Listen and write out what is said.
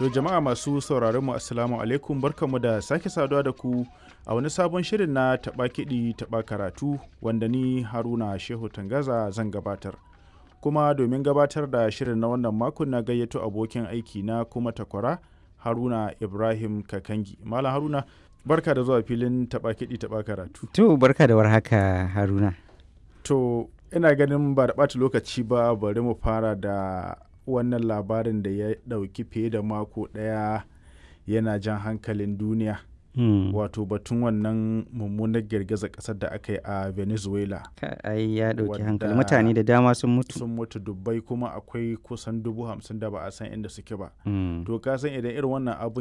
To jama'a masu sauraron mu assalamu alaikum, barkamu da sake saduwa da ku a wani sabon shirin na taɓa kiɗi taɓa karatu wanda ni Haruna Shehu Tangaza zan gabatar. Kuma domin gabatar da shirin na wannan makon na gayyato abokin aiki na kuma takwara Haruna Ibrahim Kakangi. Malam Haruna, barka da zuwa filin taɓa kiɗi taɓa karatu. To barka da warhaka Haruna. To ina ganin ba da ɓata lokaci ba, bari mu fara da wannan labarin da ya ɗauki fiye da mako ɗaya yana jan hankalin duniya. Wato batun wannan mummunar girgizar ƙasar da aka yi a Venezuela. Ai ya ɗauki hankali, mutane da dama sun mutu. Sun mutu dubbai, kuma akwai kusan 50,000 da ba a san inda suke ba. To ka san idan irin wannan abun